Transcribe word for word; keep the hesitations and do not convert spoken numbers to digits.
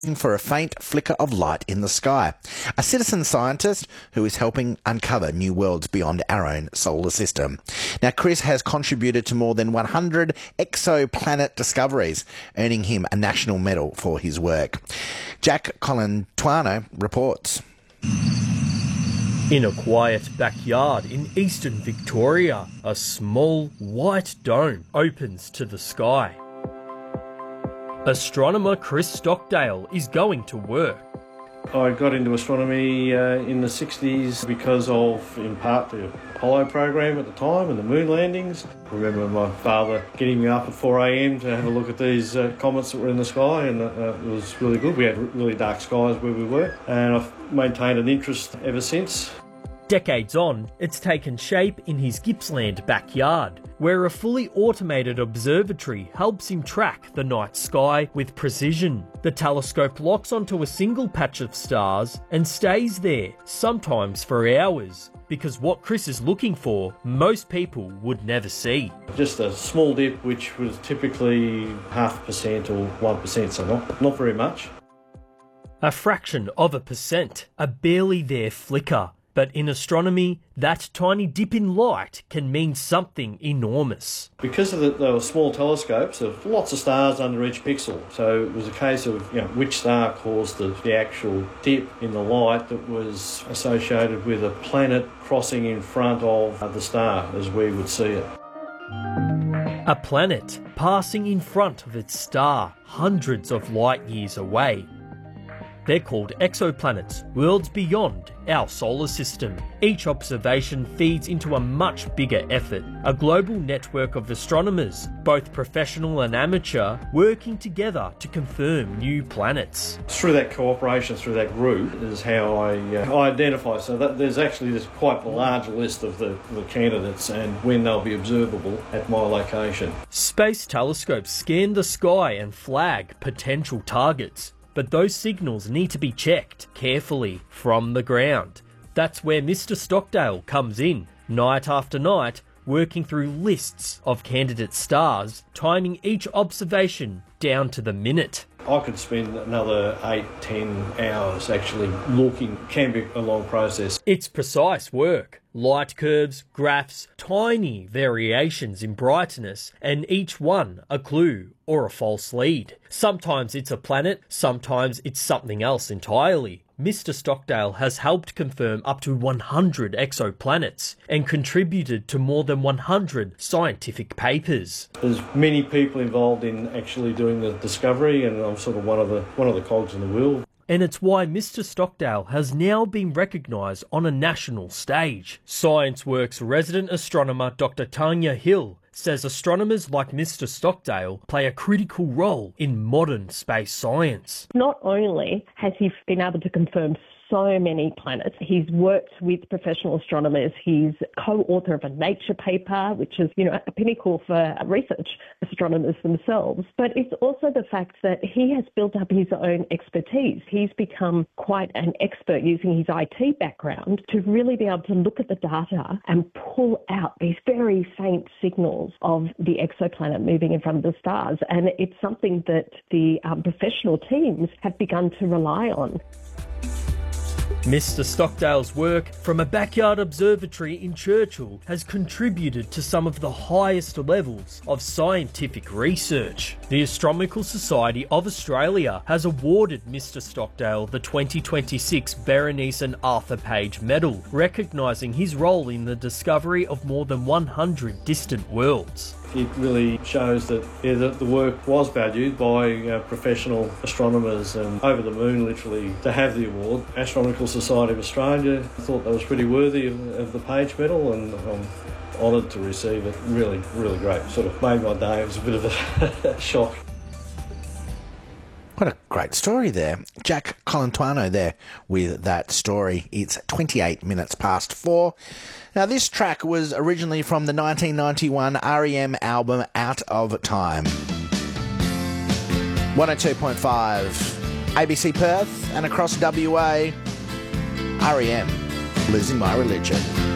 for a faint flicker of light in the sky. A citizen scientist who is helping uncover new worlds beyond our own solar system. Now, Chris has contributed to more than one hundred exoplanet discoveries, earning him a national medal for his work. Jack Colantuono reports. In a quiet backyard in eastern Victoria, a small white dome opens to the sky. Astronomer Chris Stockdale is going to work. I got into astronomy uh, in the sixties because of, in part, the Apollo program at the time and the moon landings. I remember my father getting me up at four a m to have a look at these uh, comets that were in the sky, and uh, it was really good. We had really dark skies where we were, and I've maintained an interest ever since. Decades on, it's taken shape in his Gippsland backyard, where a fully automated observatory helps him track the night sky with precision. The telescope locks onto a single patch of stars and stays there, sometimes for hours, because what Chris is looking for, most people would never see. Just a small dip, which was typically half a percent or one percent, so not, not very much. A fraction of a percent, a barely there flicker. But in astronomy, that tiny dip in light can mean something enormous. Because of the, they were small telescopes, there were lots of stars under each pixel. So it was a case of, you know, which star caused the, the actual dip in the light that was associated with a planet crossing in front of the star, as we would see it. A planet passing in front of its star, hundreds of light years away. They're called exoplanets, worlds beyond our solar system. Each observation feeds into a much bigger effort, a global network of astronomers, both professional and amateur, working together to confirm new planets. Through that cooperation, through that group, is how I, uh, I identify. So that there's actually this quite a large list of the, the candidates and when they'll be observable at my location. Space telescopes scan the sky and flag potential targets. But those signals need to be checked carefully from the ground. That's where Mister Stockdale comes in, night after night, working through lists of candidate stars, timing each observation down to the minute. I could spend another eight, ten hours actually looking. It can be a long process. It's precise work. Light curves, graphs, tiny variations in brightness, and each one a clue or a false lead. Sometimes it's a planet, sometimes it's something else entirely. Mister Stockdale has helped confirm up to one hundred exoplanets and contributed to more than one hundred scientific papers. There's many people involved in actually doing the discovery, and I'm sort of one of the one of the cogs in the wheel. And it's why Mister Stockdale has now been recognised on a national stage. ScienceWorks resident astronomer Doctor Tanya Hill says astronomers like Mister Stockdale play a critical role in modern space science. Not only has he been able to confirm so many planets. He's worked with professional astronomers. He's co-author of a Nature paper, which is, you know, a pinnacle for research astronomers themselves. But it's also the fact that he has built up his own expertise. He's become quite an expert using his I T background to really be able to look at the data and pull out these very faint signals of the exoplanet moving in front of the stars. And it's something that the um, professional teams have begun to rely on. Mister Stockdale's work from a backyard observatory in Churchill has contributed to some of the highest levels of scientific research. The Astronomical Society of Australia has awarded Mister Stockdale the twenty twenty-six Berenice and Arthur Page Medal, recognising his role in the discovery of more than one hundred distant worlds. It really shows that, yeah, that the work was valued by uh, professional astronomers, and over the moon literally to have the award. Astronomical Society of Australia thought that was pretty worthy of, of the Page Medal, and I'm honoured to receive it. Really, really great. Sort of made my day. It was a bit of a shock. What a great story there. Jack Colantuono there with that story. It's twenty-eight minutes past four. Now, this track was originally from the nineteen ninety-one R E M album Out of Time. one oh two point five A B C Perth and across W A, R E M, Losing My Religion.